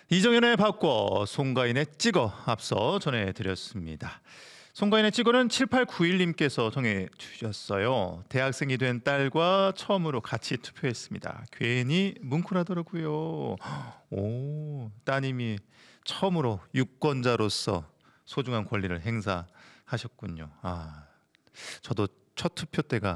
이정현의 바꿔 송가인의 찍어 앞서 전해드렸습니다. 송가인의 찍어는 7891님께서 통해 주셨어요. 대학생이 된 딸과 처음으로 같이 투표했습니다. 괜히 뭉클하더라고요. 오, 따님이 처음으로 유권자로서 소중한 권리를 행사하셨군요. 저도 첫 투표 때가